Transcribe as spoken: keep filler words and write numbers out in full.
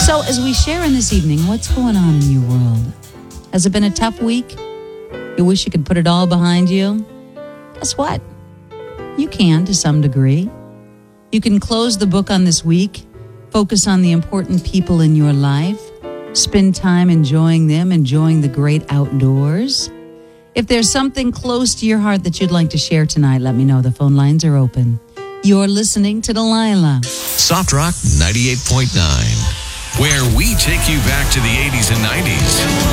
So as we share in this evening, what's going on in your world? Has it been a tough week? You wish you could put it all behind you? Guess what? You can to some degree. You can close the book on this week, focus on the important people in your life, spend time enjoying them, enjoying the great outdoors. If there's something close to your heart that you'd like to share tonight, let me know. The phone lines are open. You're listening to Delilah. Soft Rock ninety-eight point nine, where we take you back to the eighties and nineties.